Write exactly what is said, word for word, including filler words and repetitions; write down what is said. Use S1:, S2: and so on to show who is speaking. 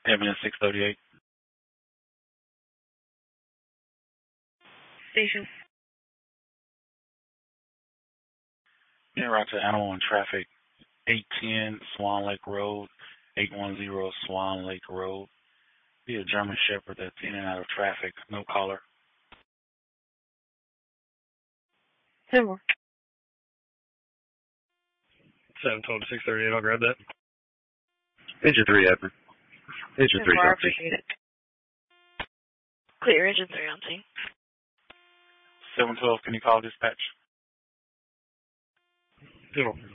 S1: Evidence six thirty-eight.
S2: Station.
S1: Yeah, right to animal and traffic. eight ten Swan Lake Road, eight one zero Swan Lake Road. Be a German Shepherd that's in and out of traffic. No collar.
S2: Silver.
S3: seven twelve to six thirty-eight, I'll grab that.
S4: Engine three, Edmund. Engine three,
S2: I
S4: Delta.
S2: appreciate it. Clear engine three on scene.
S1: seven twelve, can you call dispatch?
S3: Zero.